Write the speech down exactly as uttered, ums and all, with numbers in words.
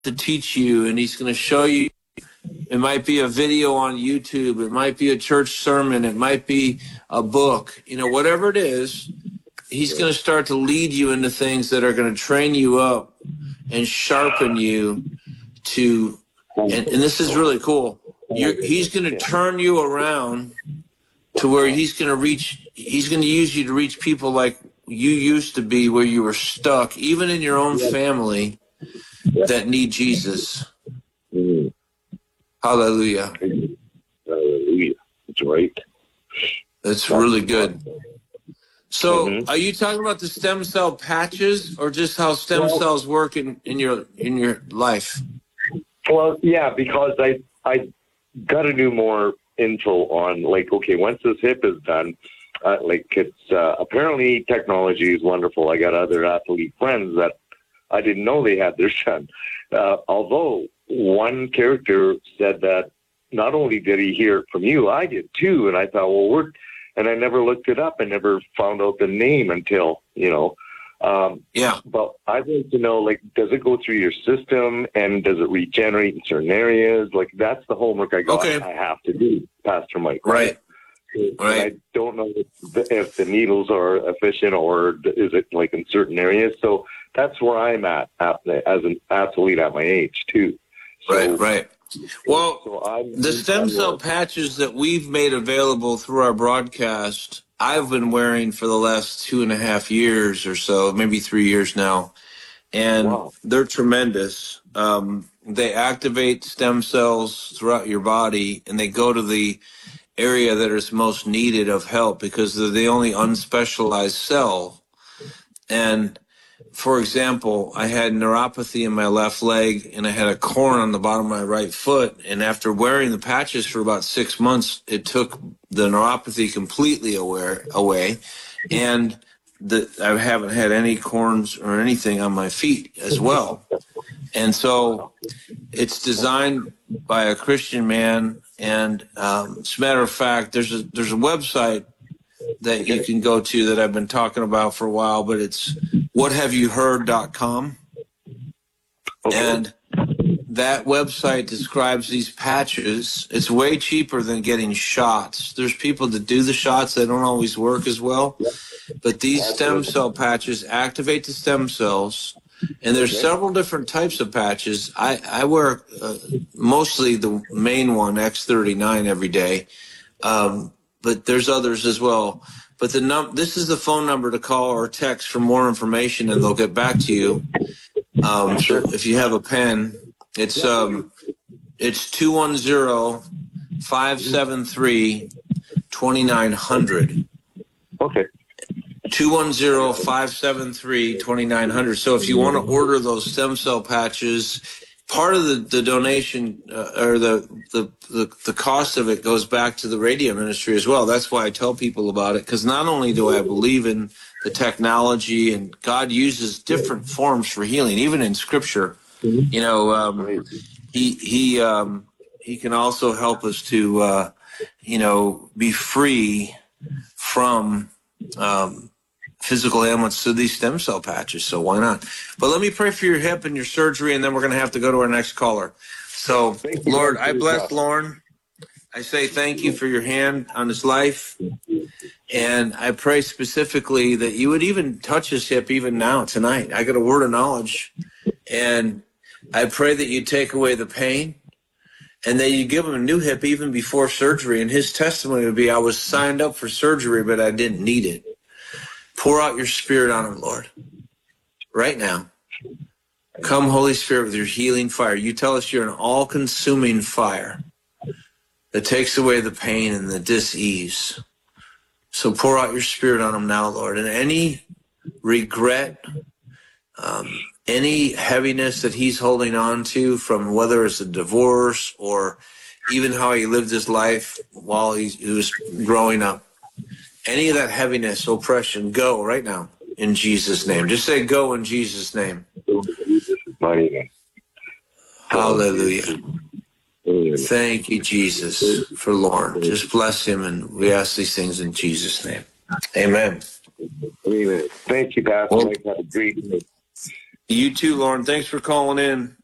to teach you, and he's going to show you. It might be a video on YouTube. It might be a church sermon. It might be a book. You know, whatever it is, he's going to start to lead you into things that are going to train you up and sharpen you to, and, and this is really cool. You're, he's going to turn you around to where he's going to reach, he's going to use you to reach people like you used to be, where you were stuck, even in your own family, that need Jesus. Hallelujah. Hallelujah. That's right. That's really good. So mm-hmm. Are you talking about the stem cell patches, or just how stem well, cells work in, in your in your life? Well, yeah, because I I got to do more info on, like, okay, once this hip is done, uh, like it's uh, apparently technology is wonderful. I got other athlete friends that I didn't know they had their son. Uh, although one character said that not only did he hear it from you, I did too. And I thought, well, we're, and I never looked it up and never found out the name until, you know, um, yeah. But I'd like to know, like, does it go through your system and does it regenerate in certain areas? Like, that's the homework I got. Okay. I have to do, Pastor Mike. Right. Right. I don't know if the, if the needles are efficient or is it like in certain areas. So that's where I'm at, at as an athlete at my age too. So, right, right. Well, so the stem cell patches that we've made available through our broadcast, I've been wearing for the last two and a half years or so, maybe three years now, and wow. They're tremendous. Um, they activate stem cells throughout your body, and they go to the area that is most needed of help because they're the only unspecialized cell. And for example, I had neuropathy in my left leg and I had a corn on the bottom of my right foot. And after wearing the patches for about six months, it took the neuropathy completely aware, away. And the, I haven't had any corns or anything on my feet as well. And so it's designed by a Christian man. And um, as a matter of fact, there's a, there's a website that you can go to that I've been talking about for a while, but it's what have you heard dot com. Okay. And that website describes these patches. It's way cheaper than getting shots. There's people that do the shots that don't always work as well, but these stem cell patches activate the stem cells. And there's several different types of patches. I, I wear uh, mostly the main one, X thirty-nine, every day. Um, but there's others as well. But the num- this is the phone number to call or text for more information, and they'll get back to you. Um, so if you have a pen, it's um, it's two one zero, five seven three, two nine zero zero. Okay. two one zero, five seven three, two nine zero zero. So if you want to order those stem cell patches, part of the, the donation uh, or the, the, the, the cost of it goes back to the radio ministry as well. That's why I tell people about it, because not only do I believe in the technology, and God uses different forms for healing, even in Scripture. You know, um, he he um, he can also help us to, uh, you know, be free from um, physical ailments through these stem cell patches. So why not? But let me pray for your hip and your surgery, and then we're going to have to go to our next caller. So, Lord, I bless Lauren. I say thank you for your hand on his life. And I pray specifically that you would even touch his hip even now, tonight. I got a word of knowledge. And I pray that you take away the pain and that you give him a new hip even before surgery. And his testimony would be, I was signed up for surgery, but I didn't need it. Pour out your Spirit on him, Lord, right now. Come, Holy Spirit, with your healing fire. You tell us you're an all-consuming fire that takes away the pain and the dis-ease. So pour out your Spirit on him now, Lord. And any regret, um, any heaviness that he's holding on to from whether it's a divorce or even how he lived his life while he, he was growing up, any of that heaviness, oppression, go right now in Jesus' name. Just say go in Jesus' name. Hallelujah. Thank you, Jesus, for Lauren. Just bless him, and we ask these things in Jesus' name. Amen. Amen. Thank you, Pastor. Well, have a great day. You too, Lauren. Thanks for calling in.